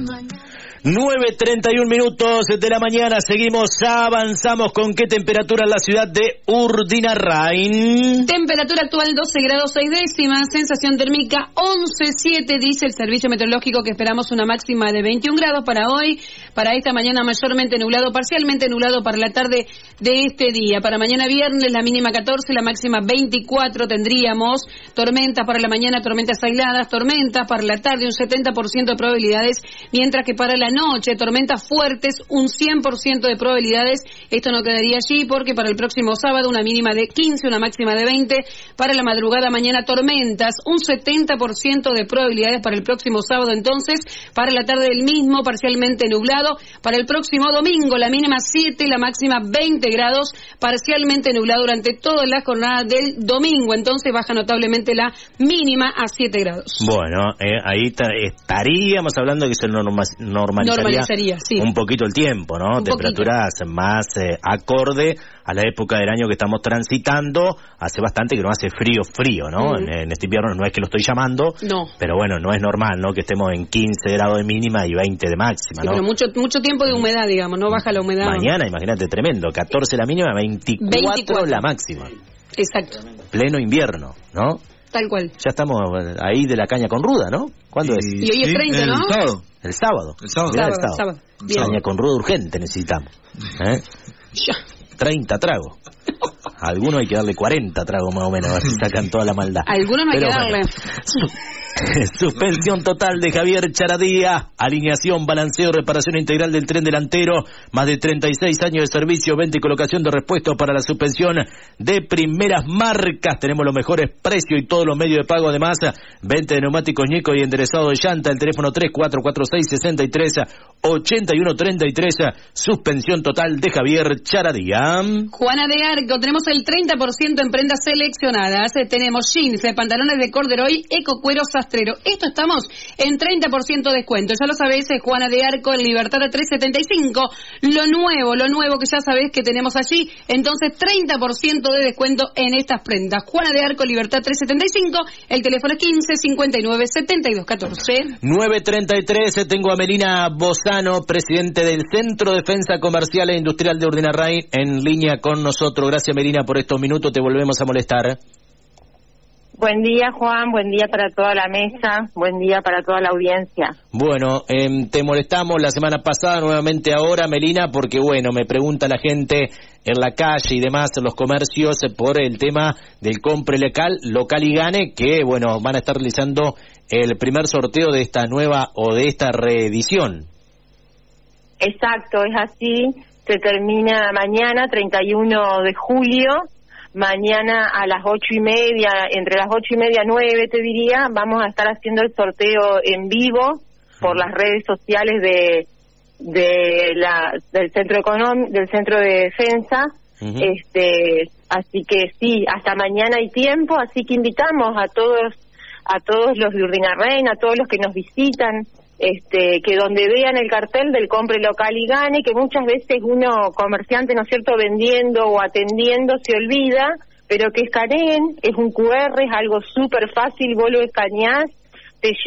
9:31 minutos de la mañana, avanzamos con qué temperatura en la ciudad de Urdinarrain. Temperatura actual 12 grados 6 décimas, sensación térmica 11,7, dice el servicio meteorológico que esperamos una máxima de 21 grados para hoy, para esta mañana mayormente nublado, parcialmente nublado para la tarde de este día. Para mañana viernes la mínima 14, la máxima 24, tendríamos tormentas para la mañana, tormentas aisladas, tormentas para la tarde, un 70% de probabilidades, mientras que para la noche, tormentas fuertes, un 100% de probabilidades. Esto no quedaría allí porque para el próximo sábado una mínima de 15, una máxima de 20. Para la madrugada mañana tormentas, un 70% de probabilidades para el próximo sábado. Entonces, para la tarde del mismo, parcialmente nublado. Para el próximo domingo, la mínima 7, la máxima 20 grados, parcialmente nublado durante toda la jornada del domingo. Entonces, baja notablemente la mínima a 7 grados. Bueno, ahí estaríamos hablando que se normalizaría sí. Un poquito el tiempo, ¿no? Temperaturas más acorde a la época del año que estamos transitando. Hace bastante que no hace frío, ¿no? En este invierno no es que lo estoy llamando, no. Pero bueno, no es normal, ¿no? Que estemos en 15 grados de mínima y 20 de máxima, ¿no? Pero mucho tiempo de humedad, digamos, no baja la humedad. Mañana, imagínate, tremendo, 14 la mínima, 24 la máxima. Exacto. Pleno invierno, ¿no? Tal cual. Ya estamos ahí de la caña con ruda, ¿no? ¿Cuándo es? Y hoy es 30, ¿no? El sábado. Sábado. Caña con ruda urgente necesitamos. Ya. 30 tragos. A algunos hay que darle 40 tragos más o menos, a ver si sacan toda la maldad. Algunos no hay que darle. Suspensión total de Javier Charadía, alineación, balanceo, reparación integral del tren delantero, más de 36 años de servicio, venta y colocación de repuestos para la suspensión de primeras marcas. Tenemos los mejores precios y todos los medios de pago, además, venta de neumáticos Ñeco y enderezado de llanta, el teléfono 3446-63-8133, suspensión total de Javier Charadía. Juana de Arco, tenemos el 30% en prendas seleccionadas, tenemos jeans, pantalones de corduroy, ecocuero, sastrero. Esto estamos en 30% de descuento. Ya lo sabés, Juana de Arco, en Libertad 375. Lo nuevo que ya sabés que tenemos allí. Entonces, 30% de descuento en estas prendas. Juana de Arco, Libertad 375. El teléfono es 15 59 72 14. 9:33. Tengo a Melina Bozano, presidente del Centro de Defensa Comercial e Industrial de Urdinarrain, en línea con nosotros. Gracias, Melina, por estos minutos. Te volvemos a molestar. Buen día, Juan, buen día para toda la mesa, buen día para toda la audiencia. Bueno, te molestamos la semana pasada, nuevamente ahora, Melina, porque bueno, me pregunta la gente en la calle y demás, en los comercios, por el tema del compre local y gane, que bueno, van a estar realizando el primer sorteo de esta nueva o de esta reedición. Exacto, es así, se termina mañana, 31 de julio. Mañana a las 8:30, entre las 8:30 y 9, te diría, vamos a estar haciendo el sorteo en vivo por las redes sociales del centro de defensa. Así que sí, hasta mañana hay tiempo, así que invitamos a todos los de Urdinarrain, a todos los que nos visitan, que donde vean el cartel del compre local y gane, que muchas veces uno, comerciante, ¿no es cierto?, vendiendo o atendiendo, se olvida, pero que escaneen, es un QR, es algo súper fácil, vos lo escaneás, te